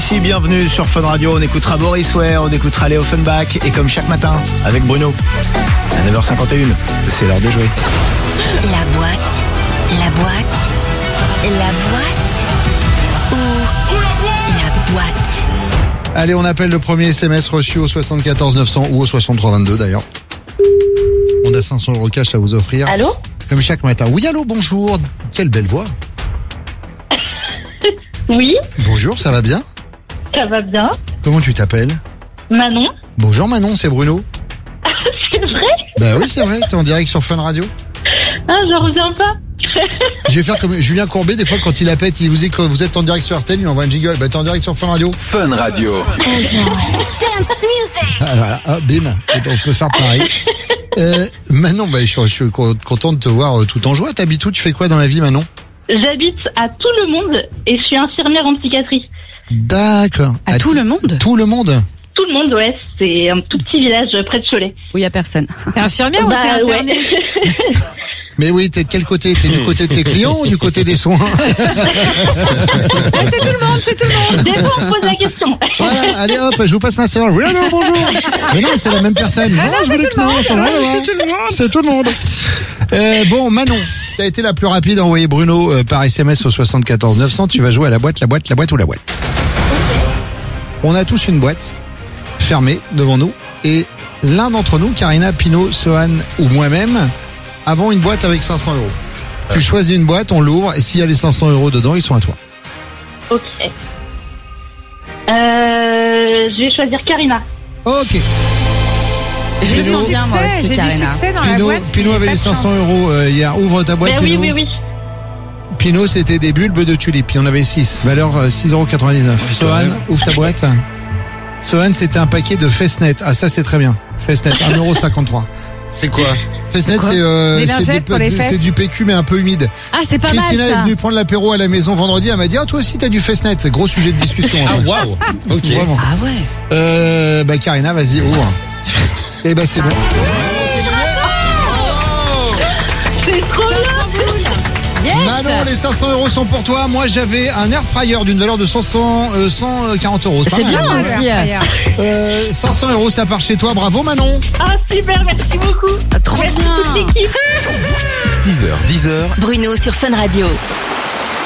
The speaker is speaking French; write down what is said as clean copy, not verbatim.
aussi, bienvenue sur Fun Radio. On écoutera Boris Ware, on écoutera Léo Offenbach et comme chaque matin avec Bruno à 9h51, c'est l'heure de jouer. La boîte ou la boîte. Allez, on appelle le premier SMS reçu au 74 900 ou au 63 22 d'ailleurs. On a 500 € cash à vous offrir. Allô ? Comme chaque matin. Oui, allô, bonjour. Quelle belle voix. Oui, Bonjour, ça va bien ? ça va bien. Comment tu t'appelles ? Manon ? Bonjour Manon, c'est Bruno. C'est vrai ? Bah oui, c'est vrai, t'es en direct sur Fun Radio. Ah, j'en reviens pas. Je vais faire comme Julien Courbet, des fois quand il appelle, il vous dit que vous êtes en direct sur RTL, il envoie un jingle. Bah t'es en direct sur Fun Radio. Fun Radio. Dance music. Ah, voilà, ah, bim, on peut faire pareil. Manon, bah, je suis content de te voir tout en joie. T'habites où ? Tu fais quoi dans la vie, Manon ? J'habite à Tout le Monde et je suis infirmière en psychiatrie. D'accord. À tout le monde ? Tout le monde ? Tout le monde, ouais, c'est un tout petit village près de Cholet. Où il y a personne. T'es infirmière ou t'es Bah, internée ? ouais. Mais oui, t'es de quel côté ? T'es du côté de tes clients ou du côté des soins ? Ah, c'est tout le monde, c'est tout le monde. Des fois, on me pose la question. Voilà, allez hop, je vous passe ma soeur. Oui, allô, bonjour. Mais non, c'est la même personne. Ah non, je c'est voulais tout le monde. c'est rien à voir. C'est tout le monde. Bon, Manon, t'as été la plus rapide à envoyer Bruno par SMS au 74 900. Tu vas jouer à la boîte ou la boîte. On a tous une boîte fermée devant nous et l'un d'entre nous, Karina, Pino, Sohan ou moi-même, avons une boîte avec 500 €. Tu choisis une boîte, on l'ouvre et s'il y a les 500 € dedans, ils sont à toi. Ok. Je vais choisir Karina. Ok. J'ai du Pino. succès dans la boîte. Pino avait les 500 € hier. Ouvre ta boîte, Ben Pino. oui. Pino, c'était des bulbes de tulipes. Il y en avait 6. Valeur 6,99 €. Sohan, ouvre ta boîte. Sohan, c'était un paquet de Festnet. Ah, ça, c'est très bien. Festnet, 1,53 €. C'est quoi? Festnet, quoi? c'est Des lingettes pour les fesses. c'est du PQ, mais un peu humide. Ah, c'est pas mal Christina est ça. venue prendre l'apéro à la maison vendredi. Elle m'a dit, ah, toi aussi, t'as du Festnet. C'est gros sujet de discussion. Ah, waouh! Ok. Vraiment. Ah ouais. Bah, Karina, vas-y, ouvre. Et bah, c'est bon. C'est trop bien. Manon, les 500 € sont pour toi. Moi, j'avais un air fryer d'une valeur de 140 €. C'est bien aussi. 500 €, ça part chez toi. Bravo, Manon. Ah, super, merci beaucoup. Trop Merci bien. toute l'équipe. 6h, 10h. Bruno sur Fun Radio.